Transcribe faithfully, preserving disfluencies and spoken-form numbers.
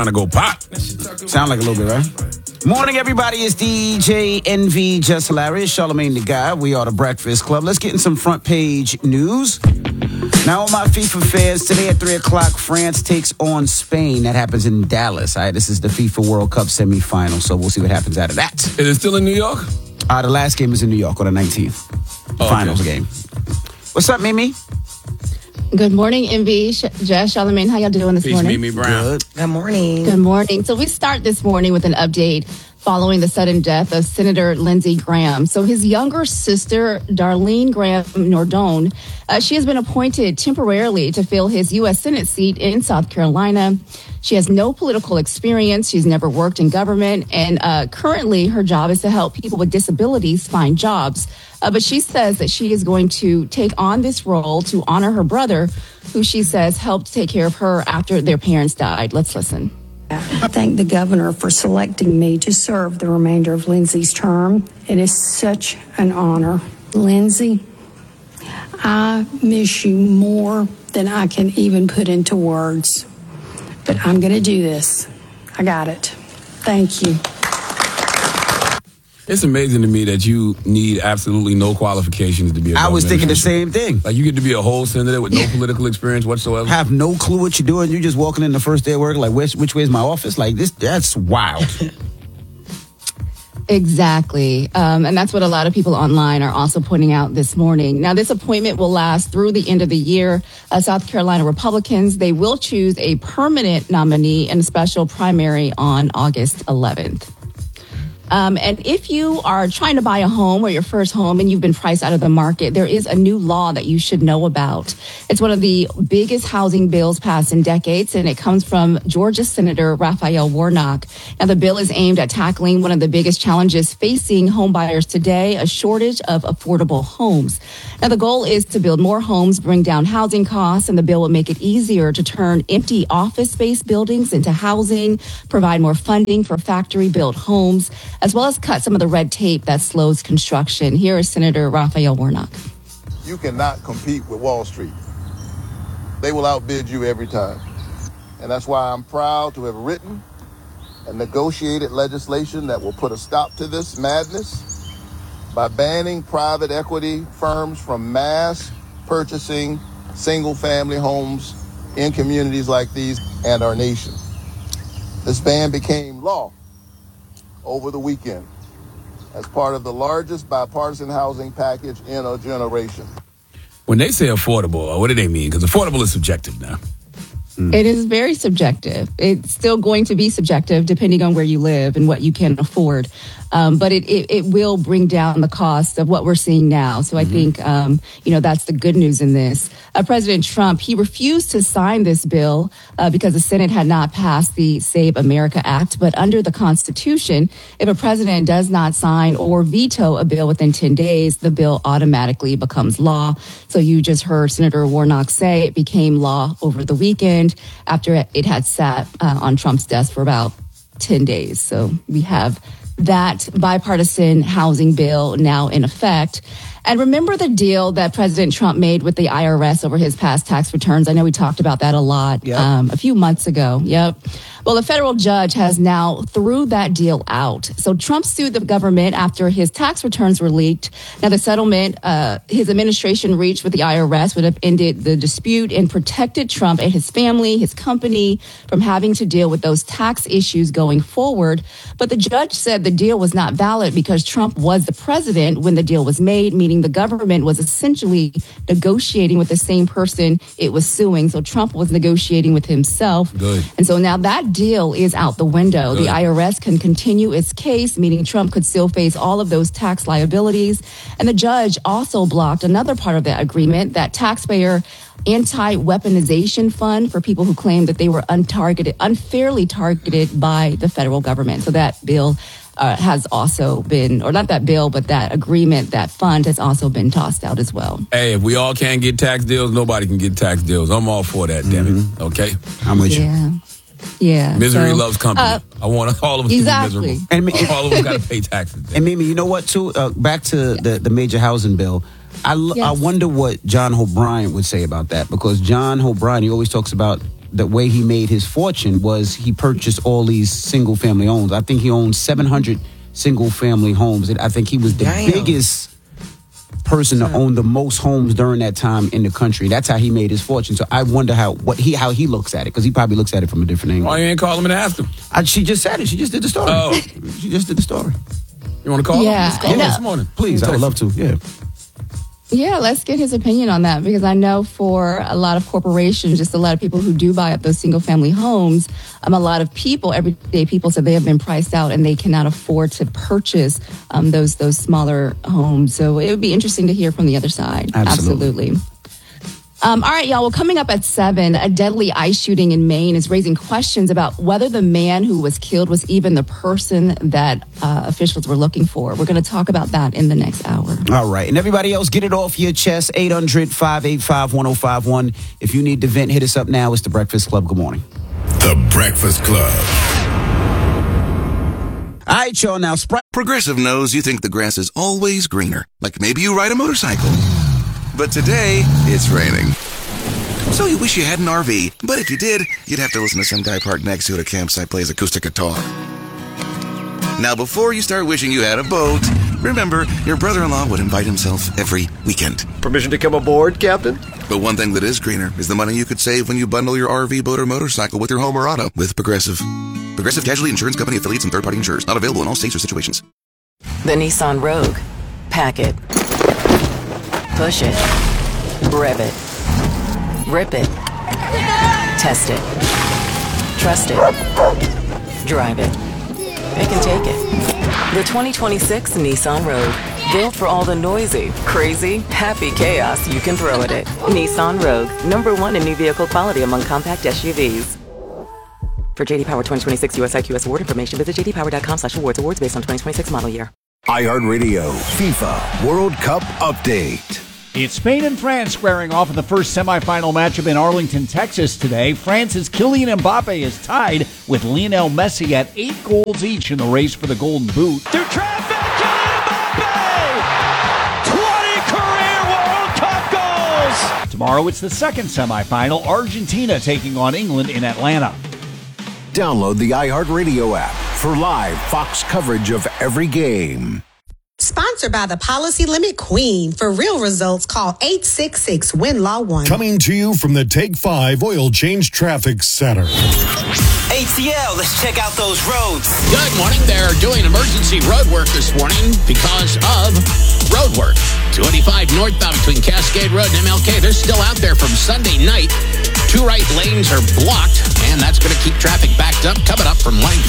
Trying to go pop. Sound like a little bit, right? Morning, everybody. It's D J N V, Just Hilarious, Charlamagne the Guy. We are the Breakfast Club. Let's get in some front page news. Now on my FIFA affairs, today at three o'clock, France takes on Spain. That happens in Dallas. All right, this is the FIFA World Cup semifinal, so we'll see what happens out of that. Is it still in New York? Uh, the last game is in New York on the nineteenth. Oh, Finals okay. game. What's up, Mimi? Good morning, M V, Sh- Jess, Charlamagne. How y'all doing this Peace, morning? Mimi Brown. Good. Good morning. Good morning. So we start this morning with an update following the sudden death of Senator Lindsey Graham. So his younger sister, Darlene Graham Nordone, uh, she has been appointed temporarily to fill his U S Senate seat in South Carolina. She has no political experience. She's never worked in government. And uh, currently her job is to help people with disabilities find jobs. Uh, but she says that she is going to take on this role to honor her brother, who she says helped take care of her after their parents died. Let's listen. I thank the governor for selecting me to serve the remainder of Lindsey's term. It is such an honor. Lindsey, I miss you more than I can even put into words. But I'm going to do this. I got it. Thank you. It's amazing to me that you need absolutely no qualifications to be a I was government thinking the official. same thing. Like, you get to be a whole senator with no political experience whatsoever. Have no clue what you're doing. You're just walking in the first day of work, like, which, which way is my office? Like, this, that's wild. Exactly. Um, and that's what a lot of people online are also pointing out this morning. Now, this appointment will last through the end of the year. Uh, South Carolina Republicans, they will choose a permanent nominee in a special primary on August eleventh. Um, and if you are trying to buy a home or your first home and you've been priced out of the market, there is a new law that you should know about. It's one of the biggest housing bills passed in decades, and it comes from Georgia Senator Raphael Warnock. Now, the bill is aimed at tackling one of the biggest challenges facing home buyers today, a shortage of affordable homes. Now, the goal is to build more homes, bring down housing costs, and the bill will make it easier to turn empty office space buildings into housing, provide more funding for factory-built homes, as well as cut some of the red tape that slows construction. Here is Senator Raphael Warnock. You cannot compete with Wall Street. They will outbid you every time. And that's why I'm proud to have written and negotiated legislation that will put a stop to this madness by banning private equity firms from mass purchasing single-family homes in communities like these and our nation. This ban became law over the weekend as part of the largest bipartisan housing package in a generation. When they say affordable, what do they mean? Because affordable is subjective now. Mm. It is very subjective. It's still going to be subjective depending on where you live and what you can afford. Um, but it, it, it will bring down the cost of what we're seeing now. So I mm-hmm. think, um, you know, that's the good news in this. Uh, President Trump, he refused to sign this bill uh, because the Senate had not passed the Save America Act. But under the Constitution, if a president does not sign or veto a bill within ten days, the bill automatically becomes law. So you just heard Senator Warnock say it became law over the weekend after it had sat uh, on Trump's desk for about ten days. So we have that bipartisan housing bill now in effect. And remember the deal that President Trump made with the I R S over his past tax returns? I know we talked about that a lot yep. um, a few months ago. Yep. Well, a federal judge has now threw that deal out. So Trump sued the government after his tax returns were leaked. Now, the settlement uh, his administration reached with the I R S would have ended the dispute and protected Trump and his family, his company, from having to deal with those tax issues going forward. But the judge said the deal was not valid because Trump was the president when the deal was made, meaning the government was essentially negotiating with the same person it was suing. So Trump was negotiating with himself. Good. And so now that deal is out the window. Good. The I R S can continue its case, meaning Trump could still face all of those tax liabilities. And the judge also blocked another part of that agreement, that taxpayer anti-weaponization fund for people who claim that they were untargeted, unfairly targeted by the federal government. So that bill uh, has also been, or not that bill, but that agreement, that fund has also been tossed out as well. Hey, if we all can't get tax deals, nobody can get tax deals. I'm all for that, damn it. Okay? I'm with you. Yeah. Yeah. Misery so, loves company. uh, I want all of us exactly. to be miserable. And me- all of us got to pay taxes. And Mimi, you know what, too? Uh, back to the, the major housing bill. I, l- Yes. I wonder what John O'Brien would say about that, because John O'Brien, he always talks about the way he made his fortune was he purchased all these single family homes. I think he owned seven hundred single family homes. And I think he was the Damn. biggest person to own the most homes during that time in the country. That's how he made his fortune. So I wonder how what he how he looks at it, because he probably looks at it from a different angle. Why you ain't call him and ask him? I, she just said it. She just did the story. Oh. She just did the story. You want to call Yeah. him? Let's call him No. this morning. Please, I would love to. Yeah. Yeah, let's get his opinion on that, because I know for a lot of corporations, just a lot of people who do buy up those single family homes, um, a lot of people, everyday people, said they have been priced out and they cannot afford to purchase um, those those smaller homes. So it would be interesting to hear from the other side. Absolutely. Absolutely. Um, all right, y'all. Well, coming up at seven, a deadly ICE shooting in Maine is raising questions about whether the man who was killed was even the person that uh, officials were looking for. We're going to talk about that in the next hour. All right. And everybody else, get it off your chest. eight hundred, five eight five, one oh five one. If you need to vent, hit us up now. It's The Breakfast Club. Good morning. The Breakfast Club. All right, y'all. Now, Sprite. Progressive knows you think the grass is always greener. Like maybe you ride a motorcycle. But today, it's raining. So you wish you had an R V. But if you did, you'd have to listen to some guy parked next to you at a campsite plays acoustic guitar. Now, before you start wishing you had a boat, remember, your brother-in-law would invite himself every weekend. Permission to come aboard, Captain? But one thing that is greener is the money you could save when you bundle your R V, boat, or motorcycle with your home or auto with Progressive. Progressive Casualty Insurance Company affiliates and third-party insurers. Not available in all states or situations. The Nissan Rogue. Pack it. Push it. Rev it. Rip it. Test it. Trust it. Drive it. Pick and take it. The twenty twenty-six Nissan Rogue. Built for all the noisy, crazy, happy chaos you can throw at it. Nissan Rogue. Number one in new vehicle quality among compact S U Vs. For J D Power twenty twenty-six U S I Q S award information, visit j d power dot com slash awards. Awards based on twenty twenty-six model year. iHeartRadio FIFA World Cup Update. It's Spain and France squaring off in the first semifinal matchup in Arlington, Texas today. France's Kylian Mbappe is tied with Lionel Messi at eight goals each in the race for the Golden Boot. Through traffic, Kylian Mbappe! twenty career World Cup goals! Tomorrow it's the second semifinal, Argentina taking on England in Atlanta. Download the iHeartRadio app for live Fox coverage of every game. Sponsored by the Policy Limit Queen. For real results, call eight six six, W I N L A W one. Coming to you from the Take five Oil Change Traffic Center. A T L, let's check out those roads. Good morning. They're doing emergency road work this morning because of road work. two eighty-five northbound between Cascade Road and M L K. They're still out there from Sunday night. Two right lanes are blocked, and that's going to keep traffic backed up coming up from Langford.